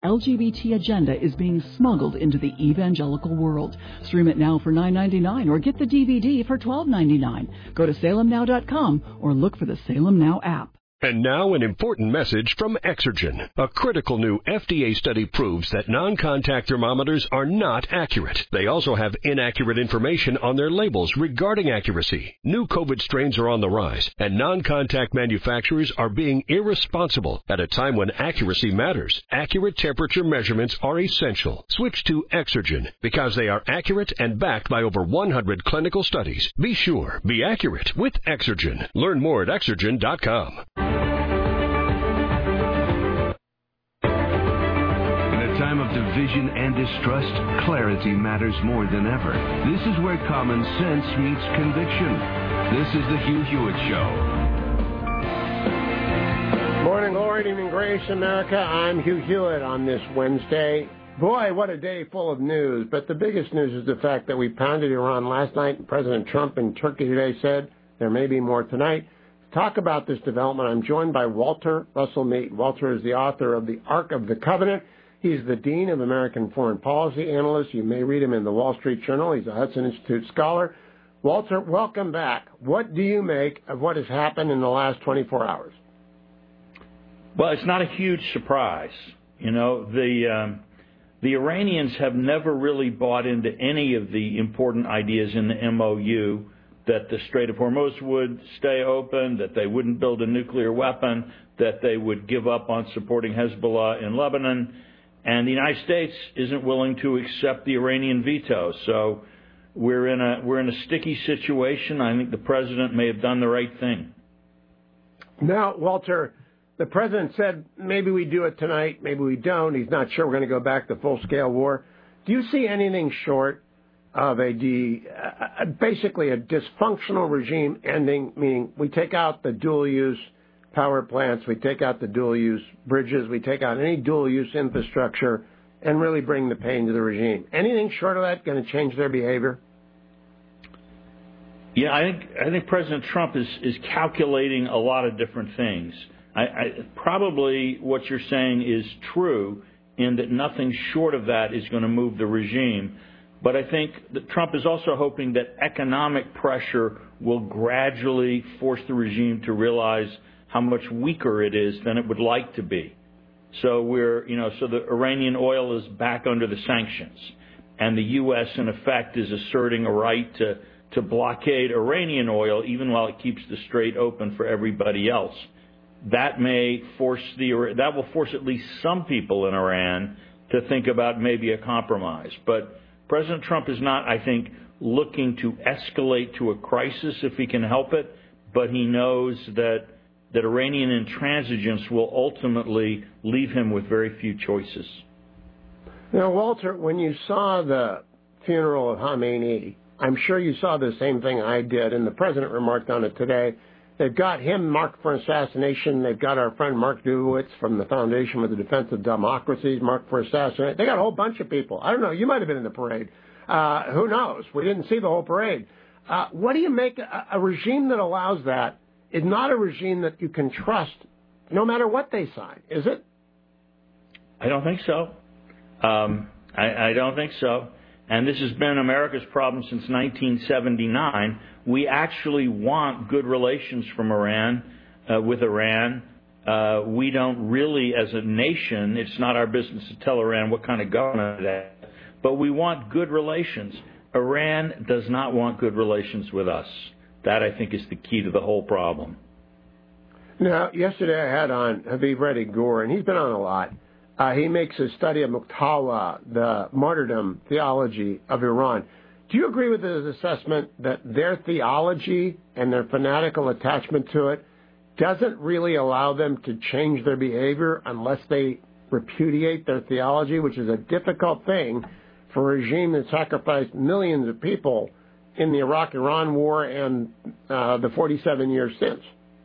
LGBT agenda is being smuggled into the evangelical world. Stream it now for $9.99 or get the DVD for $12.99. Go to salemnow.com or look for the Salem Now app. And now an important message from Exergen. A critical new FDA study proves that non-contact thermometers are not accurate. They also have inaccurate information on their labels regarding accuracy. New COVID strains are on the rise, and non-contact manufacturers are being irresponsible at a time when accuracy matters. Accurate temperature measurements are essential. Switch to Exergen because they are accurate and backed by over 100 clinical studies. Be sure, be accurate with Exergen. Learn more at Exergen.com. Time of division and distrust, clarity matters more than ever. This is where common sense meets conviction. This is the Hugh Hewitt Show. Morning glory, evening grace, America. I'm Hugh Hewitt on this Wednesday. Boy, what a day full of news. But the biggest news is the fact that we pounded Iran last night. President Trump in Turkey today said there may be more tonight. To talk about this development, I'm joined by Walter Russell Mead. Walter is the author of The Ark of the Covenant. He's the Dean of American Foreign Policy Analysts. You may read him in the Wall Street Journal. He's a Hudson Institute scholar. Walter, welcome back. What do you make of what has happened in the last 24 hours? Well, it's not a huge surprise. You know, the Iranians have never really bought into any of the important ideas in the MOU, that the Strait of Hormuz would stay open, that they wouldn't build a nuclear weapon, that they would give up on supporting Hezbollah in Lebanon. And the United States isn't willing to accept the Iranian veto. So we're in a sticky situation. I think the president may have done the right thing. Now, Walter, the president said maybe we do it tonight, maybe we don't. He's not sure we're going to go back to full-scale war. Do you see anything short of basically a dysfunctional regime ending, meaning we take out the dual-use power plants, we take out the dual-use bridges, we take out any dual-use infrastructure, and really bring the pain to the regime? Anything short of that going to change their behavior? Yeah, I think President Trump is calculating a lot of different things. Probably what you're saying is true in that nothing short of that is going to move the regime. But I think that Trump is also hoping that economic pressure will gradually force the regime to realize how much weaker it is than it would like to be. So so the Iranian oil is back under the sanctions, and the U.S. in effect is asserting a right to blockade Iranian oil even while it keeps the strait open for everybody else. That will force at least some people in Iran to think about maybe a compromise. But President Trump is not, I think, looking to escalate to a crisis if he can help it, but he knows that Iranian intransigence will ultimately leave him with very few choices. Now, Walter, when you saw the funeral of Khamenei, I'm sure you saw the same thing I did, and the president remarked on it today. They've got him marked for assassination. They've got our friend Mark Dubowitz from the Foundation for the Defense of Democracies marked for assassination. They got a whole bunch of people. I don't know. You might have been in the parade. Who knows? We didn't see the whole parade. What do you make a regime that allows that? Is not a regime that you can trust no matter what they sign, is it? I don't think so. I don't think so. And this has been America's problem since 1979. We actually want good relations from Iran, with Iran. We don't really, as a nation, it's not our business to tell Iran what kind of government it has, but we want good relations. Iran does not want good relations with us. That, I think, is the key to the whole problem. Now, yesterday I had on Habib Reddy Gore, and he's been on a lot. He makes a study of Muqtawa, the martyrdom theology of Iran. Do you agree with his assessment that their theology and their fanatical attachment to it doesn't really allow them to change their behavior unless they repudiate their theology, which is a difficult thing for a regime that sacrificed millions of people in the Iraq-Iran war and the 47 years since?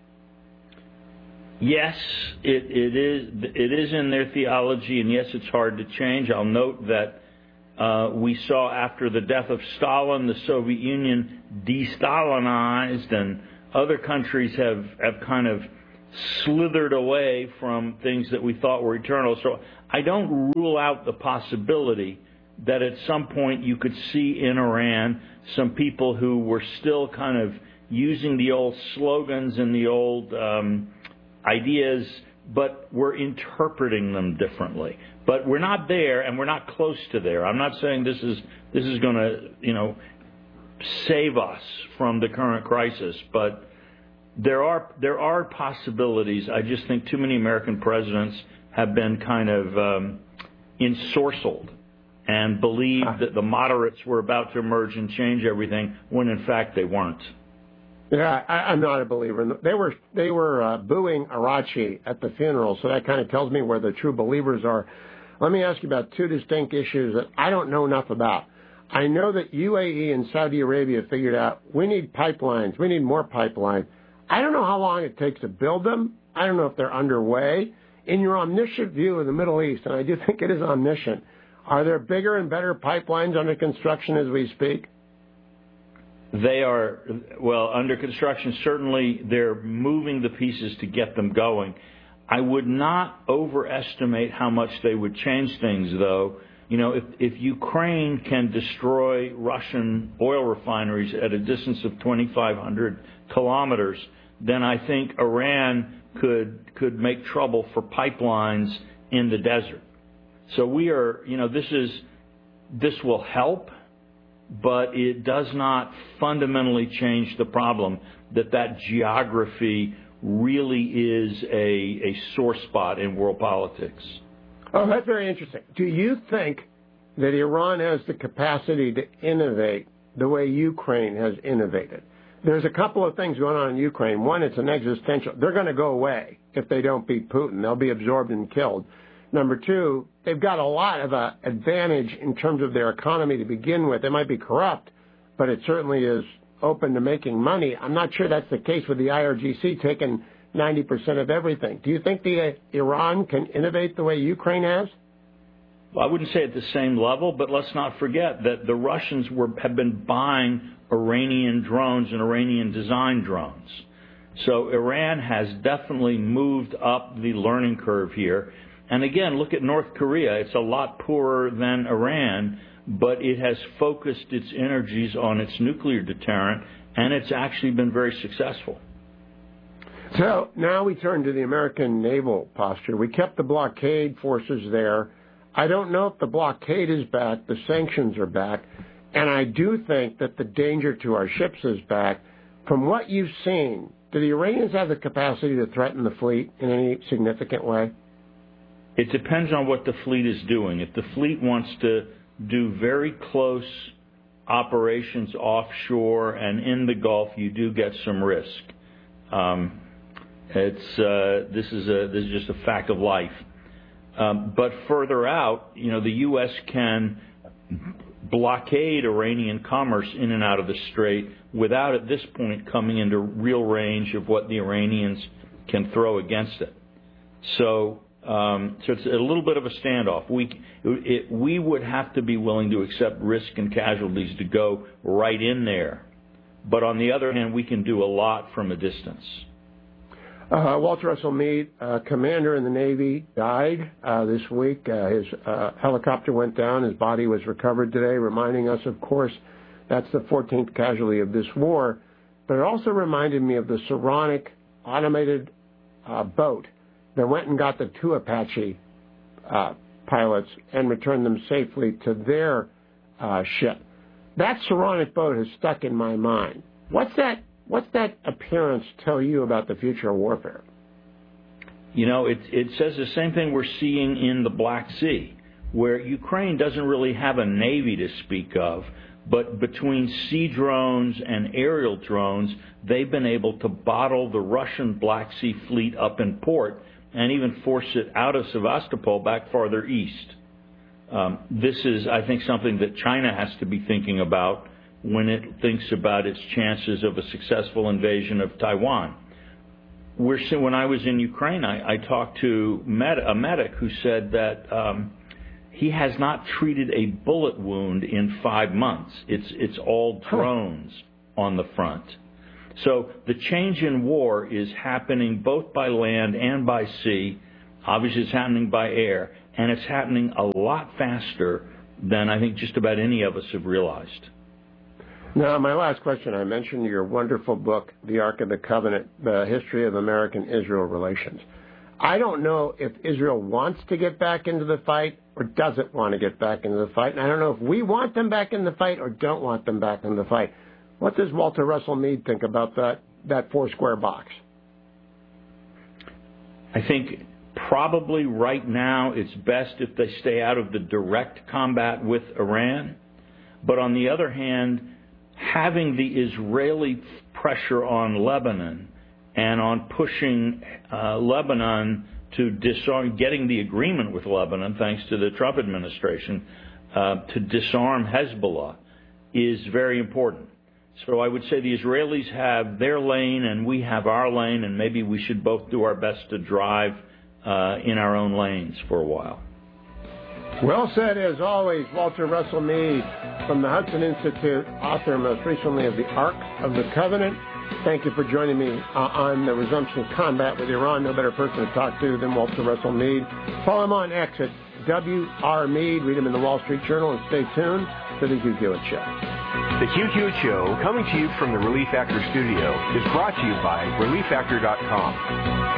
Yes, it is in their theology, and yes, it's hard to change. I'll note that we saw after the death of Stalin, the Soviet Union de-Stalinized, and other countries have kind of slithered away from things that we thought were eternal. So I don't rule out the possibility that at some point you could see in Iran some people who were still kind of using the old slogans and the old ideas, but we're interpreting them differently. But we're not there, and we're not close to there. I'm not saying this is going to, save us from the current crisis, but there are possibilities. I just think too many American presidents have been kind of ensorcelled and believed that the moderates were about to emerge and change everything, when in fact they weren't. Yeah, I'm not a believer. They were booing Arachi at the funeral, so that kind of tells me where the true believers are. Let me ask you about two distinct issues that I don't know enough about. I know that UAE and Saudi Arabia figured out we need pipelines. We need more pipelines. I don't know how long it takes to build them. I don't know if they're underway. In your omniscient view of the Middle East, and I do think it is omniscient, are there bigger and better pipelines under construction as we speak? They are, under construction. Certainly, they're moving the pieces to get them going. I would not overestimate how much they would change things, though. If Ukraine can destroy Russian oil refineries at a distance of 2,500 kilometers, then I think Iran could make trouble for pipelines in the desert. So we are, this will help, but it does not fundamentally change the problem that geography really is a sore spot in world politics. Oh, that's very interesting. Do you think that Iran has the capacity to innovate the way Ukraine has innovated? There's a couple of things going on in Ukraine. One, it's an existential. They're going to go away if they don't beat Putin. They'll be absorbed and killed. Number two, they've got a lot of advantage in terms of their economy to begin with. It might be corrupt, but it certainly is open to making money. I'm not sure that's the case with the IRGC taking 90% of everything. Do you think Iran can innovate the way Ukraine has? Well, I wouldn't say at the same level, but let's not forget that the Russians have been buying Iranian drones and Iranian-designed drones. So Iran has definitely moved up the learning curve here. And again, look at North Korea. It's a lot poorer than Iran, but it has focused its energies on its nuclear deterrent, and it's actually been very successful. So now we turn to the American naval posture. We kept the blockade forces there. I don't know if the blockade is back. The sanctions are back. And I do think that the danger to our ships is back. From what you've seen, do the Iranians have the capacity to threaten the fleet in any significant way? It depends on what the fleet is doing. If the fleet wants to do very close operations offshore and in the Gulf, you do get some risk. This is just a fact of life. But further out, the U.S. can blockade Iranian commerce in and out of the Strait without, at this point, coming into real range of what the Iranians can throw against it. So it's a little bit of a standoff. We would have to be willing to accept risk and casualties to go right in there. But on the other hand, we can do a lot from a distance. Walter Russell Mead, commander in the Navy, died this week. His helicopter went down. His body was recovered today, reminding us, of course, that's the 14th casualty of this war. But it also reminded me of the Saronic automated boat that went and got the two Apache pilots and returned them safely to their ship. That Saronic boat has stuck in my mind. What's that appearance tell you about the future of warfare? It says the same thing we're seeing in the Black Sea, where Ukraine doesn't really have a navy to speak of, but between sea drones and aerial drones, they've been able to bottle the Russian Black Sea fleet up in port and even force it out of Sevastopol back farther east. This is, I think, something that China has to be thinking about when it thinks about its chances of a successful invasion of Taiwan. When I was in Ukraine, I talked to a medic who said that he has not treated a bullet wound in 5 months. It's all drones on the front. So the change in war is happening both by land and by sea. Obviously, it's happening by air. and it's happening a lot faster than I think just about any of us have realized. Now, my last question, I mentioned your wonderful book, The Ark of the Covenant, The History of American-Israel Relations. I don't know if Israel wants to get back into the fight or doesn't want to get back into the fight, and I don't know if we want them back in the fight or don't want them back in the fight. What does Walter Russell Mead think about that four-square box? I think probably right now it's best if they stay out of the direct combat with Iran. But on the other hand, having the Israeli pressure on Lebanon and on pushing Lebanon to disarm, getting the agreement with Lebanon, thanks to the Trump administration, to disarm Hezbollah is very important. So I would say the Israelis have their lane and we have our lane, and maybe we should both do our best to drive in our own lanes for a while. Well said, as always, Walter Russell Mead from the Hudson Institute, author most recently of The Ark of the Covenant. Thank you for joining me on the resumption of combat with Iran. No better person to talk to than Walter Russell Mead. Follow him on X at WR Mead. Read him in the Wall Street Journal, and stay tuned to The Hugh Hewitt Show. The Hugh Hewitt Show, coming to you from the Relief Factor studio, is brought to you by ReliefFactor.com.